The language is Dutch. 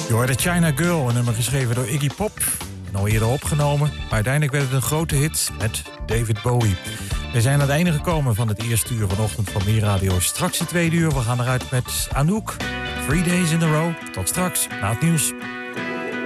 Je hoorde China Girl, een nummer geschreven door Iggy Pop. Al eerder opgenomen, maar uiteindelijk werd het een grote hit met David Bowie. We zijn aan het einde gekomen van het eerste uur vanochtend van Meer Radio. Straks het tweede uur, we gaan eruit met Anouk. 3 Days in a Row. Tot straks, na het nieuws.